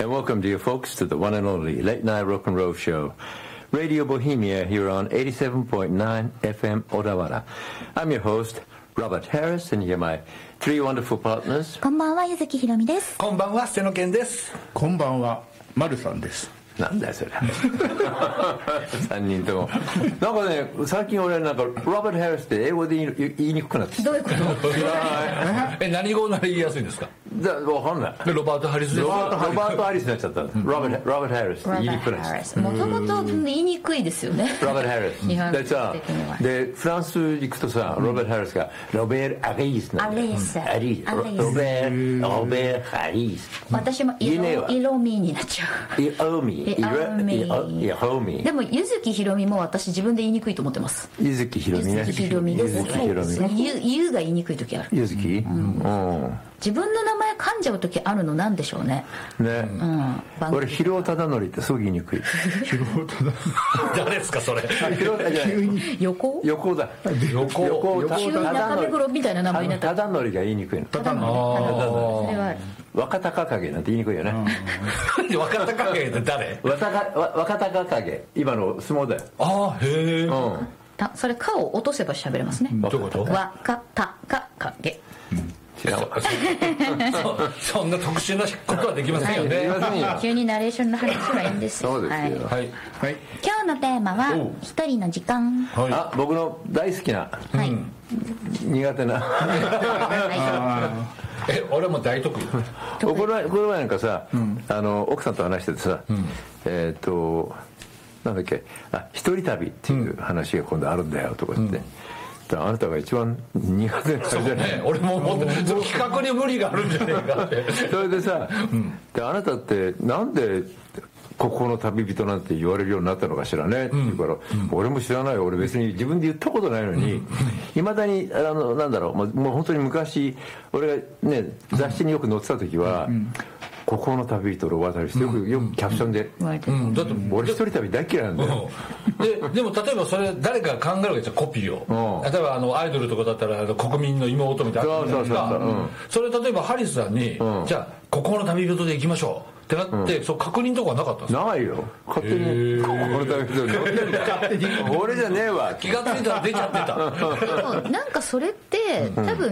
And welcome, dear folks, to the one and only Late Night Rock and Roll Show. Radio Bohemia here on 87.9 FM Odawara. I'm your host, Robert Harris, and here are my three wonderful partners. こんばんは、柚木ひろみです。 こんばんは、瀬野健です。 こんばんは、丸さんです。 なんだよそれ3人ともなんかね、最近俺なんかロバート・ハリスって英語で言いにくくなってきた。 どういうこと何語なら言いやすいんですか？ わかんない。 ロバート・ハリスです。 ロバート・ハリスになっちゃった。ロバート・ハリスって言いにくくなっちゃった。 もともと言いにくいですよね。 ロバート・ハリスでさ、でフランス行くとさ、ロバート・ハリスがロベール・アリースなんだよ。アリース、ロベール・ハリース。 私もイロミになっちゃう。 イロミでも柚木ひろみも私自分で言いにくいと思ってます。 柚木ひろみね。 柚木ひろみです。ゆが言いにくい時ある。 柚木、 自分の名前噛んじゃう時あるのなんでしょうね。 ね、俺広尾忠則ってすごく言いにくい。 広尾忠則誰ですかそれ？ 横だ。 横急に中目黒みたいな名前になった。 忠則が言いにくいの。 忠則それはある。 若隆景なんて言いにくいよね。 若隆景って誰？ 若隆景、今の相撲だよ。 ああ、へえ。 それ「か」を落とせば喋れますね。 どういうこと？ 若隆景。 そんな特殊なことはできませんよね。 急にナレーションの話はいいんですよ。 そうですよ。 今日のテーマは一人の時間。 あ、僕の大好きな、苦手な。 俺も大得意。 この前なんかさ、奥さんと話しててさ、なんだっけ、一人旅っていう話が今度あるんだよとか言って。あなたが一番苦手な人じゃない。 俺も思ってその企画に無理があるんじゃないかって。 それでさ、であなたってなんでここの旅人なんて言われるようになったのかしらねって言うから、俺も知らないよ、俺別に自分で言ったことないのにいまだになんだろう、もう本当に昔俺がね雑誌によく載ってた時は、ここの旅人の渡りしてよくキャプションで、だって俺一人旅大嫌いなんだよ。 でも例えばそれ誰かが考えるわけですよ、コピーを。例えばアイドルとかだったら国民の妹みたいな。それ例えばハリスさんにじゃあここの旅人で行きましょうってなって、そう確認とかはなかったんですか？ないよ、勝手にここの旅人に俺じゃねえわ、 気がついたら出ちゃってた。 なんかそれって多分